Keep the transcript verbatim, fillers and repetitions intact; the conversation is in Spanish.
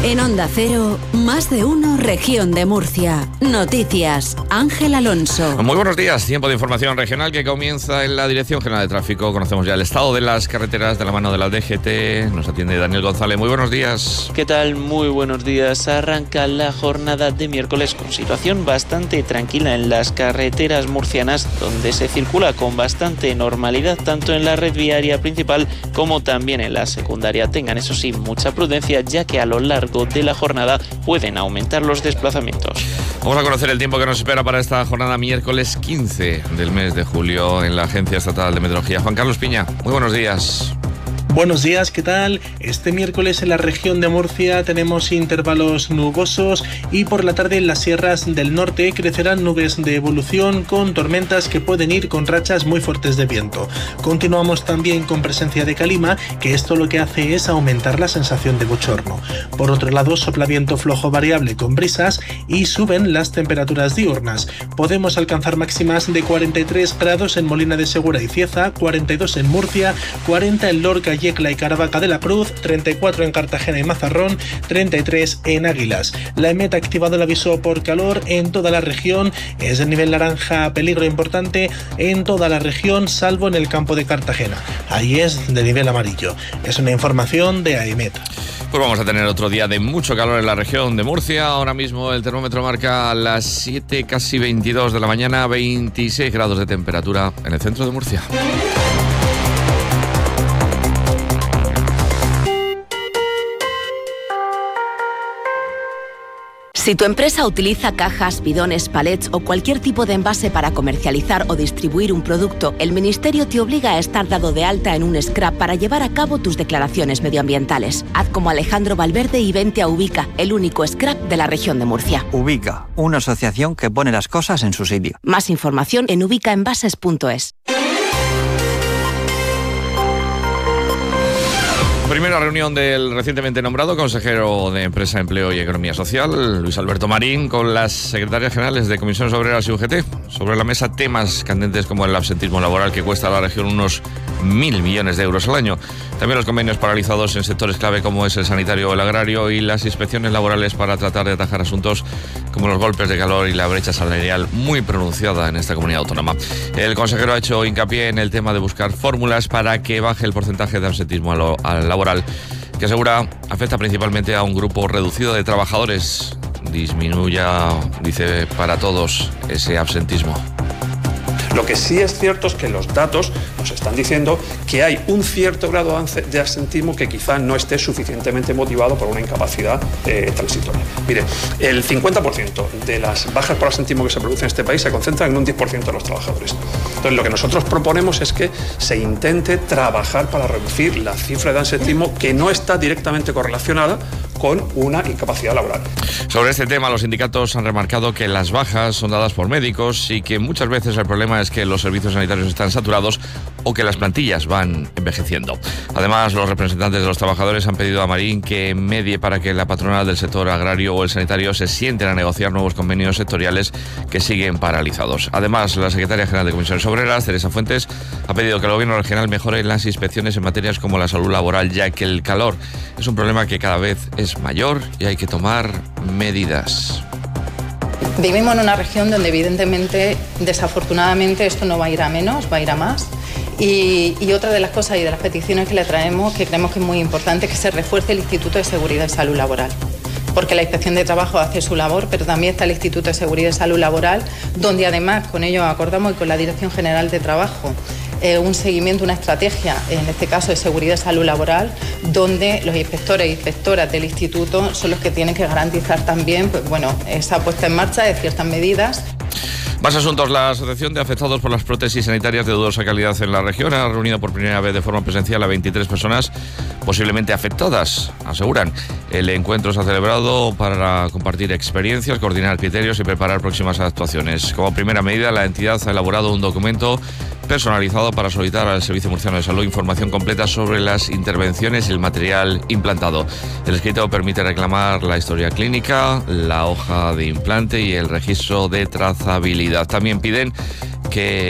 En Onda Cero, más de uno, región de Murcia. Noticias, Ángel Alonso. Muy buenos días, tiempo de información regional que comienza en la Dirección General de Tráfico. Conocemos ya el estado de las carreteras de la mano de la D G T. Nos atiende Daniel González. Muy buenos días. ¿Qué tal? Muy buenos días. Arranca la jornada de miércoles con situación bastante tranquila en las carreteras murcianas, donde se circula con bastante normalidad tanto en la red viaria principal como también en la secundaria. Tengan eso sí mucha prudencia, ya que a lo largo de la jornada pueden aumentar los desplazamientos. Vamos a conocer el tiempo que nos espera para esta jornada miércoles quince del mes de julio en la Agencia Estatal de Meteorología. Juan Carlos Piña, muy buenos días. Buenos días, ¿qué tal? Este miércoles en la región de Murcia tenemos intervalos nubosos y por la tarde en las sierras del norte crecerán nubes de evolución con tormentas que pueden ir con rachas muy fuertes de viento. Continuamos también con presencia de calima, que esto lo que hace es aumentar la sensación de bochorno. Por otro lado, sopla viento flojo variable con brisas y suben las temperaturas diurnas. Podemos alcanzar máximas de cuarenta y tres grados en Molina de Segura y Cieza, cuarenta y dos en Murcia, cuarenta en Lorca, Yecla y Caravaca de la Cruz, treinta y cuatro en Cartagena y Mazarrón, treinta y tres en Águilas. La EMET ha activado el aviso por calor en toda la región. Es el nivel naranja, peligro importante en toda la región, salvo en el campo de Cartagena. Ahí es de nivel amarillo. Es una información de AEMET. Pues vamos a tener otro día de mucho calor en la región de Murcia. Ahora mismo el termómetro marca las siete, casi veintidós de la mañana, veintiséis grados de temperatura en el centro de Murcia. Si tu empresa utiliza cajas, bidones, palets o cualquier tipo de envase para comercializar o distribuir un producto, el Ministerio te obliga a estar dado de alta en un scrap para llevar a cabo tus declaraciones medioambientales. Haz como Alejandro Valverde y vente a Ubica, el único scrap de la región de Murcia. Ubica, una asociación que pone las cosas en su sitio. Más información en ubicaenvases punto es. Primera reunión del recientemente nombrado consejero de Empresa, Empleo y Economía Social, Luis Alberto Marín, con las secretarias generales de Comisiones Obreras y U G T. Sobre la mesa temas candentes como el absentismo laboral, que cuesta a la región unos mil millones de euros al año. También los convenios paralizados en sectores clave como es el sanitario o el agrario, y las inspecciones laborales para tratar de atajar asuntos como los golpes de calor y la brecha salarial muy pronunciada en esta comunidad autónoma. El consejero ha hecho hincapié en el tema de buscar fórmulas para que baje el porcentaje de absentismo al, al laboral, que asegura afecta principalmente a un grupo reducido de trabajadores. Disminuya, dice, para todos ese absentismo. Lo que sí es cierto es que los datos nos están diciendo que hay un cierto grado de absentismo que quizá no esté suficientemente motivado por una incapacidad eh, transitoria. Mire, el cincuenta por ciento de las bajas por absentismo que se producen en este país se concentran en un diez por ciento de los trabajadores. Entonces, lo que nosotros proponemos es que se intente trabajar para reducir la cifra de absentismo que no está directamente correlacionada con una incapacidad laboral. Sobre este tema, los sindicatos han remarcado que las bajas son dadas por médicos y que muchas veces el problema es que los servicios sanitarios están saturados o que las plantillas van envejeciendo. Además, los representantes de los trabajadores han pedido a Marín que medie para que la patronal del sector agrario o el sanitario se sienten a negociar nuevos convenios sectoriales que siguen paralizados. Además, la secretaria general de Comisiones Obreras, Teresa Fuentes, ha pedido que el gobierno regional mejore las inspecciones en materias como la salud laboral, ya que el calor es un problema que cada vez es mayor y hay que tomar medidas. Vivimos en una región donde evidentemente, desafortunadamente, esto no va a ir a menos, va a ir a más. Y, y otra de las cosas y de las peticiones que le traemos, que creemos que es muy importante, es que se refuerce el Instituto de Seguridad y Salud Laboral. Porque la Inspección de Trabajo hace su labor, pero también está el Instituto de Seguridad y Salud Laboral, donde además con ellos acordamos y con la Dirección General de Trabajo Eh, un seguimiento, una estrategia, en este caso de seguridad y salud laboral, donde los inspectores e inspectoras del instituto son los que tienen que garantizar también, pues, bueno, esa puesta en marcha de ciertas medidas. Más asuntos. La Asociación de Afectados por las Prótesis Sanitarias de Dudosa Calidad en la región ha reunido por primera vez de forma presencial a veintitrés personas posiblemente afectadas, aseguran. El encuentro se ha celebrado para compartir experiencias, coordinar criterios y preparar próximas actuaciones. Como primera medida, la entidad ha elaborado un documento personalizado para solicitar al Servicio Murciano de Salud información completa sobre las intervenciones y el material implantado. El escrito permite reclamar la historia clínica, la hoja de implante y el registro de trazabilidad. También piden que